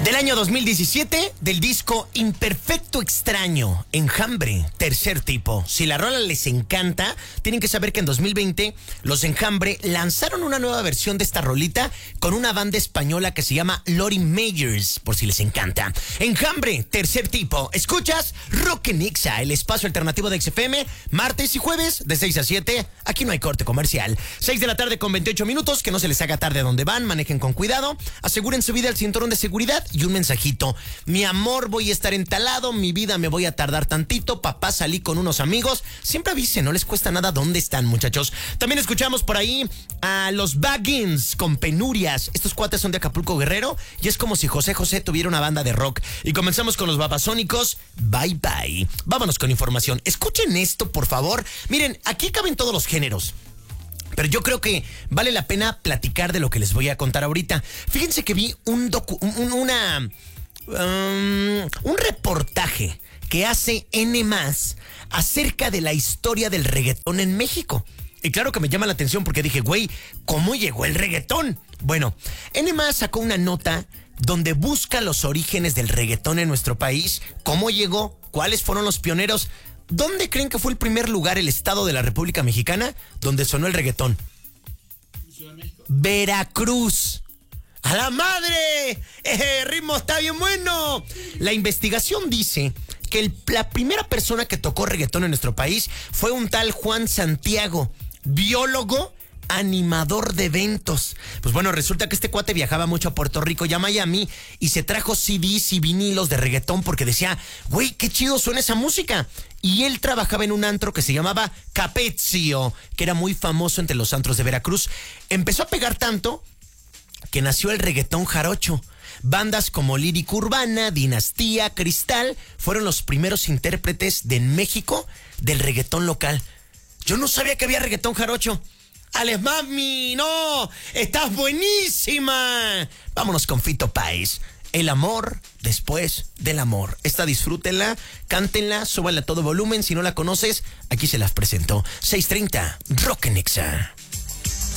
Del año 2017, del disco Imperfecto Extraño, Enjambre, Tercer Tipo. Si la rola les encanta, tienen que saber que en 2020 los Enjambre lanzaron una nueva versión de esta rolita con una banda española que se llama Lori Meyers, por si les encanta. Enjambre, Tercer Tipo. Escuchas Rock en Exa, el espacio alternativo de XFM, martes y jueves de 6 a 7. Aquí no hay corte comercial. 6 de la tarde con 28 minutos, que no se les haga tarde a donde van, manejen con cuidado, aseguren su vida al cinturón de seguridad y un mensajito. Mi amor, voy a estar entalado, mi vida me voy a tardar tantito, papá, salí con unos amigos. Siempre avisen, no les cuesta nada dónde están, muchachos. También escuchamos por ahí a los Baggins con Penurias. Estos cuates son de Acapulco, Guerrero, y es como si José José tuviera una banda de rock. Y comenzamos con los Babasónicos, Bye Bye. Vámonos con información. Escuchen esto, por favor. Miren, aquí caben todos los géneros, pero yo creo que vale la pena platicar de lo que les voy a contar ahorita. Fíjense que vi un reportaje que hace N+ acerca de la historia del reggaetón en México. Y claro que me llama la atención porque dije, güey, ¿cómo llegó el reggaetón? Bueno, N+ sacó una nota donde busca los orígenes del reggaetón en nuestro país, cómo llegó, cuáles fueron los pioneros. ¿Dónde creen que fue el primer lugar, el estado de la República Mexicana, donde sonó el reggaetón? Ciudad de México. Veracruz. ¡A la madre! ¡El ritmo está bien bueno! La investigación dice que la primera persona que tocó reggaetón en nuestro país fue un tal Juan Santiago, biólogo, animador de eventos. Pues bueno, resulta que este cuate viajaba mucho a Puerto Rico y a Miami y se trajo CDs y vinilos de reggaetón porque decía, güey, qué chido suena esa música. Y él trabajaba en un antro que se llamaba Capezio, que era muy famoso entre los antros de Veracruz. Empezó a pegar tanto que nació el reggaetón jarocho. Bandas como Lírica Urbana, Dinastía, Cristal fueron los primeros intérpretes de México del reggaetón local. Yo no sabía que había reggaetón jarocho. ¡Alex Mami! ¡No! ¡Estás buenísima! Vámonos con Fito Páez. El amor después del amor. Esta disfrútenla, cántenla, súbanla a todo volumen. Si no la conoces, aquí se las presento. 6:30, Rock en Exa.